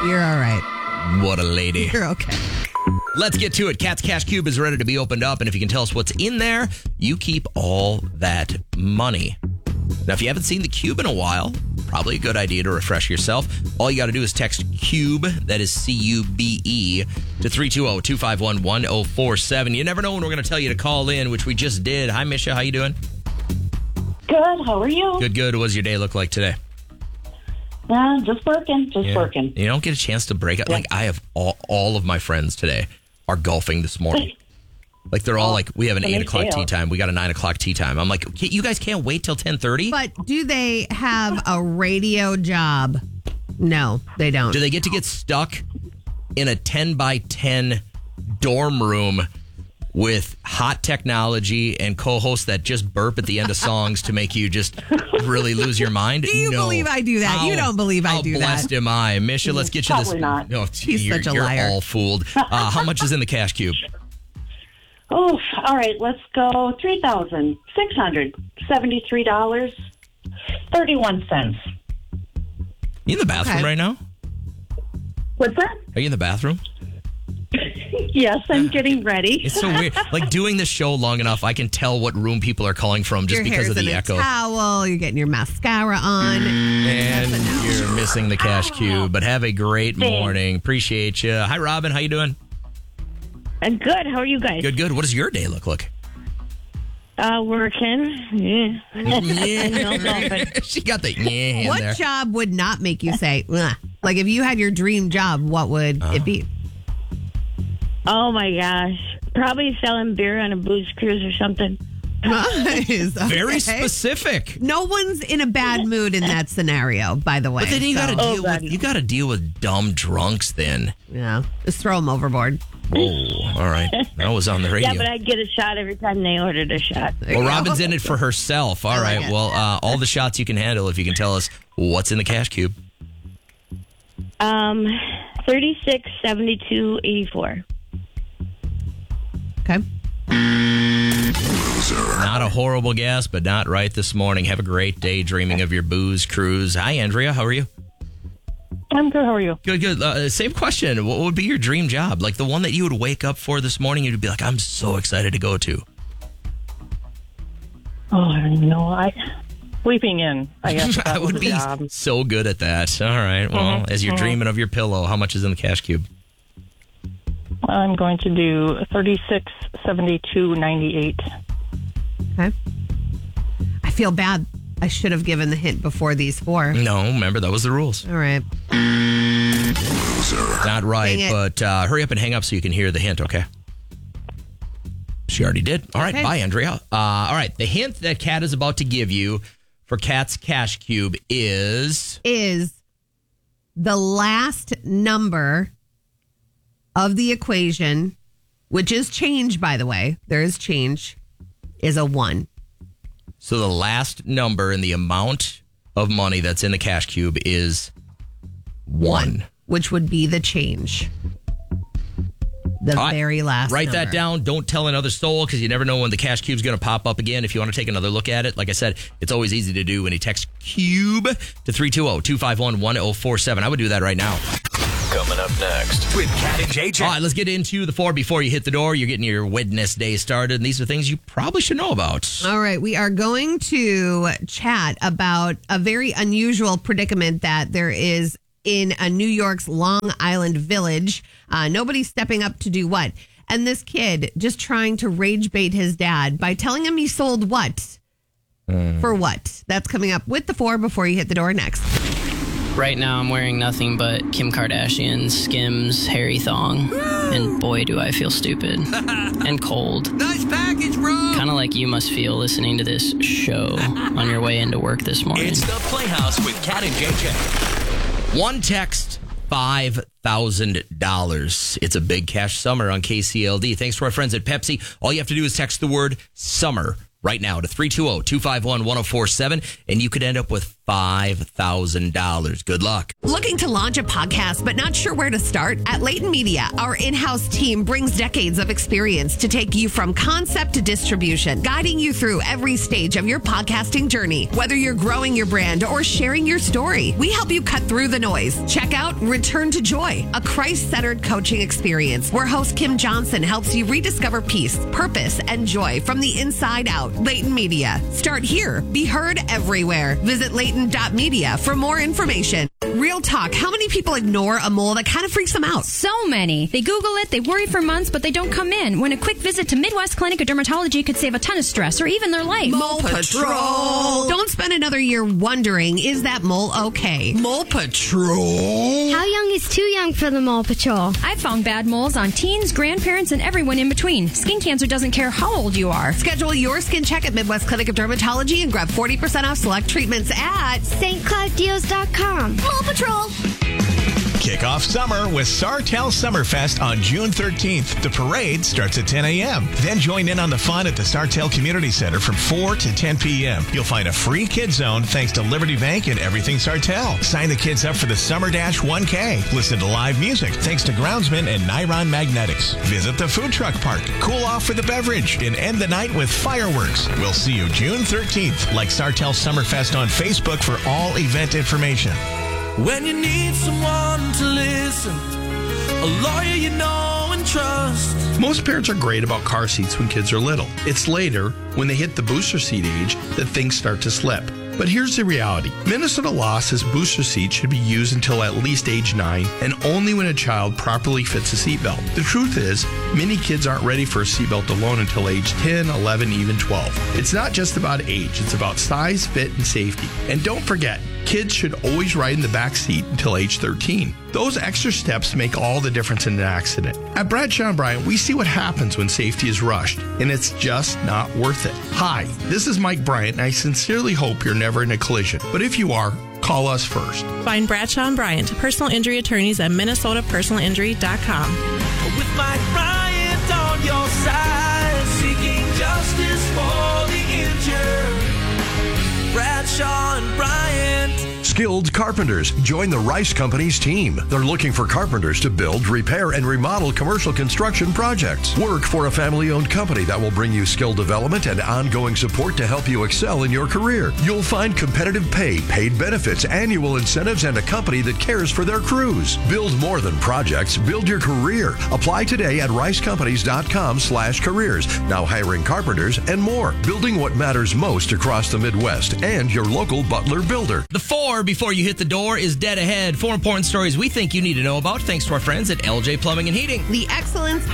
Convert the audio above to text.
You're all right. What a lady. You're okay. Let's get to it. Cat's Cash Cube is ready to be opened up, and if you can tell us what's in there, you keep all that money. Now, if you haven't seen the cube in a while, probably a good idea to refresh yourself. All you got to do is text CUBE, that is CUBE, to 320-251-1047. You never know when we're going to tell you to call in, which we just did. Hi, Misha. How you doing? Good. How are you? Good. What does your day look like today? Just working. Working. You don't get a chance to break up. Yeah. Like, I have all of my friends today are golfing this morning. Like, they're all like, we have an 8 o'clock tea time. We got a 9 o'clock tea time. I'm like, you guys can't wait till 10:30? But do they have a radio job? No, they don't. Do they get to get stuck in a 10 by 10 dorm room with hot technology and co-hosts that just burp at the end of songs to make you just really lose your mind? Do you believe I do that? You don't believe I do that. How blessed am I? Misha, let's get you this. Probably not. No, He's such a liar. You're all fooled. How much is in the cash cube? Oh, all right. Let's go. $3,673.31. You in the bathroom right now? What's that? Are you in the bathroom? Yes, I'm getting ready. It's so weird. Like, doing this show long enough, I can tell what room people are calling from just your because hair's of the in echo. a towel. You're getting your mascara on. And you're missing the cash cube. But have a great Thanks. morning. Appreciate you. Hi, Robin. How you doing? I'm good. How are you guys? Good. What does your day look like? Working. Yeah. She got the in What there. job would not make you say, "Ugh"? Like, if you had your dream job, what would it be? Oh, my gosh. Probably selling beer on a booze cruise or something. Nice. Very Okay. specific. No one's in a bad mood in that scenario, by the way. But then you got to So, deal with deal with dumb drunks. Then, yeah, just throw them overboard. whoa, all right, that was on the radio. Yeah, but I'd get a shot every time they ordered a shot. There you Well, go. Robin's in it for herself. All I right. like it. Well, all the shots you can handle if you can tell us what's in the cash cube. 36, 72, 84. Okay. Not a horrible guess, but not right this morning. Have a great day dreaming of your booze cruise. Hi, Andrea. How are you? I'm good. How are you? Good. Same question. What would be your dream job? Like the one that you would wake up for this morning, you'd be like, I'm so excited to go to. Oh, I don't even know. Sleeping in, I guess. I would be so good at that. All right. Well, as you're dreaming of your pillow, how much is in the cash cube? I'm going to do 36, 72, 98. Okay. I feel bad. I should have given the hint before these four. No, remember, that was the rules. All right. Not right, Dang it. but hurry up and hang up so you can hear the hint, okay? She already did. All right, Okay. bye, Andrea. All right, the hint that Kat is about to give you for Kat's Cash Cube is The last number of the equation, which is change, by the way. There is change, is a 1. so the last number in the amount of money that's in the Cash Cube is 1. Which would be the change. The All right, very last Write that number. down. Don't tell another soul because you never know when the Cash Cube's going to pop up again. If you want to take another look at it, like I said, it's always easy to do when you text CUBE to 320-251-1047. I would do that right now. Coming up next with Kat and JJ. All right, let's get into the 4 before you hit the door. You're getting your Wednesday started, and these are things you probably should know about. All right, we are going to chat about a very unusual predicament that there is in a New York's Long Island village. Nobody's stepping up to do what? And this kid just trying to rage bait his dad by telling him he sold what? For what? That's coming up with the 4 before you hit the door next. Right now, I'm wearing nothing but Kim Kardashian's Skims Harry Thong. And boy, do I feel stupid. And cold. Nice package, bro. Kind of like you must feel listening to this show on your way into work this morning. It's the Playhouse with Kat and JJ. One text, $5,000. It's a big cash summer on KCLD. Thanks to our friends at Pepsi. All you have to do is text the word summer right now to 320-251-1047, and you could end up with $5,000. Good luck. Looking to launch a podcast but not sure where to start? At Leighton Media, our in-house team brings decades of experience to take you from concept to distribution, guiding you through every stage of your podcasting journey. Whether you're growing your brand or sharing your story, we help you cut through the noise. Check out Return to Joy, a Christ-centered coaching experience where host Kim Johnson helps you rediscover peace, purpose, and joy from the inside out. Leighton Media. Start here. Be heard everywhere. Visit Leighton.media for more information. Real talk. How many people ignore a mole that kind of freaks them out? So many. They Google it, they worry for months, but they don't come in. When a quick visit to Midwest Clinic of Dermatology could save a ton of stress or even their life. Mole Patrol. Don't spend another year wondering, is that mole okay? Mole Patrol. How young is too young for the Mole Patrol? I've found bad moles on teens, grandparents, and everyone in between. Skin cancer doesn't care how old you are. Schedule your skin check at Midwest Clinic of Dermatology and grab 40% off select treatments at stclouddeals.com. Mole Patrol. Kick off summer with Sartell Summerfest on June 13th. The parade starts at 10 a.m. Then join in on the fun at the Sartell Community Center from 4 to 10 p.m. You'll find a free kids zone thanks to Liberty Bank and Everything Sartell. Sign the kids up for the Summer Dash 1K. Listen to live music thanks to Groundsman and Niron Magnetics. Visit the food truck park. Cool off with a beverage and end the night with fireworks. We'll see you June 13th. Like Sartell Summerfest on Facebook for all event information. When you need someone to listen, a lawyer you know and trust. Most parents are great about car seats when kids are little. It's later, when they hit the booster seat age, that things start to slip. But here's the reality. Minnesota law says booster seats should be used until at least age 9 and only when a child properly fits a seatbelt. The truth is, many kids aren't ready for a seatbelt alone until age 10, 11, even 12. It's not just about age, it's about size, fit, and safety. And don't forget, kids should always ride in the back seat until age 13. Those extra steps make all the difference in an accident. At Bradshaw & Bryant, we see what happens when safety is rushed, and it's just not worth it. Hi, this is Mike Bryant, and I sincerely hope you're never in a collision. But if you are, call us first. Find Bradshaw & Bryant, personal injury attorneys at minnesotapersonalinjury.com. With Mike Bryant on your side, seeking justice for the injured. Bradshaw & Bryant. Skilled carpenters. Join the Rice Company's team. They're looking for carpenters to build, repair, and remodel commercial construction projects. Work for a family-owned company that will bring you skill development and ongoing support to help you excel in your career. You'll find competitive pay, paid benefits, annual incentives, and a company that cares for their crews. Build more than projects. Build your career. Apply today at ricecompanies.com/careers. Now hiring carpenters and more. Building what matters most across the Midwest and your local Butler builder. The 4 before you hit the door is dead ahead. 4 important stories we think you need to know about thanks to our friends at LJ Plumbing and Heating. The excellence